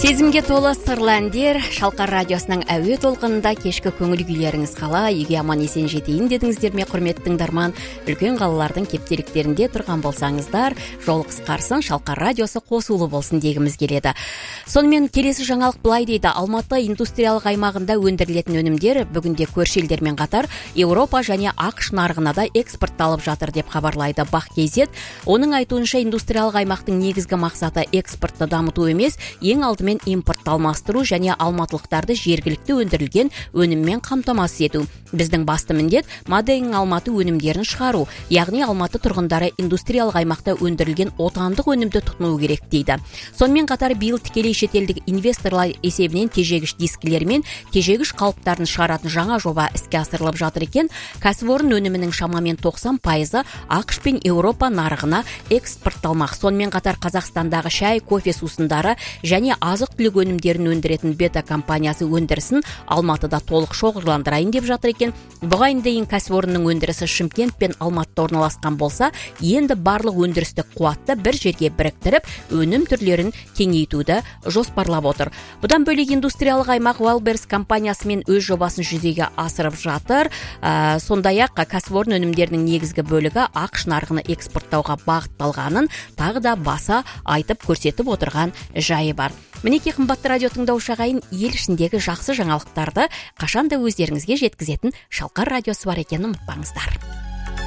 Сезімге толы сырлы әндер Шалқар радиосының әуе толқынында кешкі көңіл күйлеріңіз қалай, үйге аман есен жетейін дедіңіздер ме, құрметті тыңдарман? Үлкен қалалардың кептеліктерінде тұрған болсаңыздар, жол қысқарсын, Шалқар радиосы қосулы болсын дегіміз келеді. Сонымен келесі жаңалық былай дейді: Алматы индустриялық аймағында өндірілетін өнімдер бүгінде көрші елдермен қатар Еуропа және ақш нарығына да экспортталып жатыр деп хабарлайды Бақ.кз. Оның айтуынша индустриялық аймақтың негізгі мақсаты экспортты дамыту емес, ең алдымен импортты алмастыру және алматылықтарды жергілікті өндірілген өніммен қамтамасыз ету. Біздің басты міндет Made in Алматы өнімдерін шығару, яғни Алматы тұрғындары индустриялық аймақта өндірілген отандық өнімді тұтыну керек дейді. Сонымен қатар биыл тікелей шетелдік инвесторлар есебінен тежегіш дискілер мен тежегіш қалыптарын шығаратын жаңа жоба іске асырылып жатыр екен. Кәсіпорын өнімінің шамамен 90% ақш пен Еуропа нарығына экспортталмақ. Сонымен қатар Қазақстандағы шай, кофе сусындары және азық-түлік өнімдерін өндіретін Бета компаниясы өндірісін Алматыда толық шоғырландырайын деп жатыр екен. Бұған дейін кәсіпорынның өндірісі Шымкент пен Алматыда орналасқан болса, енді барлық өндірістік қуатты бір жерге біріктіріп, өнім түрлерін кеңейтуді жоспарлап отыр. Бұдан бөлек индустриялық аймақ Wildberries компаниясымен өз жобасын жүзеге асырып жатыр. Сондай-ақ кәсіпорын өнімдерінің негізгі бөлігі ақш нарығына экспорттауға бағытталғанын тағы да баса айтып көрсетіп отырған жайы бар. Мінекей қымбатты радио тыңдаушы ағайын, ел ішіндегі жақсы жаңалықтарды қашанда өздеріңізге жеткізетін Шалқар радиосы бар екенін ұмытпаңыздар.